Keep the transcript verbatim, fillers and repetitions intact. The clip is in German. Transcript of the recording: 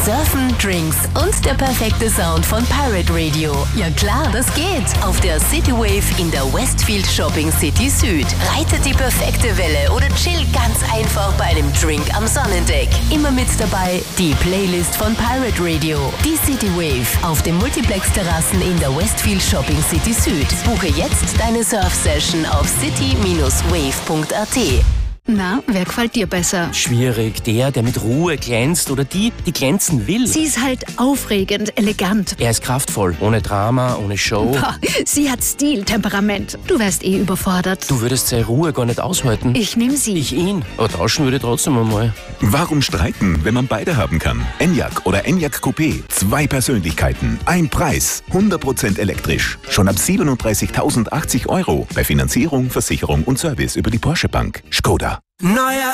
Surfen, Drinks und der perfekte Sound von Pirate Radio. Ja klar, das geht. Auf der Citywave in der Westfield Shopping City Süd. Reite die perfekte Welle oder chill ganz einfach bei einem Drink am Sonnendeck. Immer mit dabei die Playlist von Pirate Radio. Die Citywave auf den Multiplex-Terrassen in der Westfield Shopping City Süd. Buche jetzt deine Surf-Session auf city Bindestrich wave Punkt a t. Na, wer gefällt dir besser? Schwierig. Der, der mit Ruhe glänzt oder die, die glänzen will. Sie ist halt aufregend, elegant. Er ist kraftvoll, ohne Drama, ohne Show. Boah, sie hat Stil, Temperament. Du wärst eh überfordert. Du würdest seine Ruhe gar nicht aushalten. Ich nehm sie. Ich ihn. Aber tauschen würde ich trotzdem einmal. Warum streiten, wenn man beide haben kann? Enyaq oder Enyaq Coupé. Zwei Persönlichkeiten, ein Preis. hundert Prozent elektrisch. Schon ab siebenunddreißigtausendachtzig Euro. Bei Finanzierung, Versicherung und Service über die Porsche Bank. Skoda. Neuer